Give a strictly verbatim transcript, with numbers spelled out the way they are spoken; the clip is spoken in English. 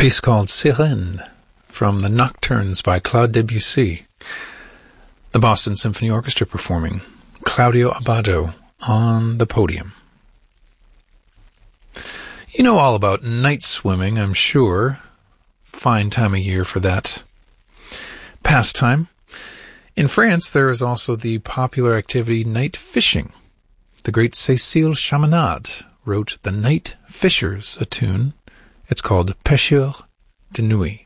piece called Sirène from the Nocturnes by Claude Debussy. The Boston Symphony Orchestra performing, Claudio Abbado on the podium. You know all about night swimming, I'm sure. Fine time of year for that pastime. In France, there is also the popular activity night fishing. The great Cécile Chaminade wrote The Night Fishers, a tune. It's called Pêcheurs de Nuit.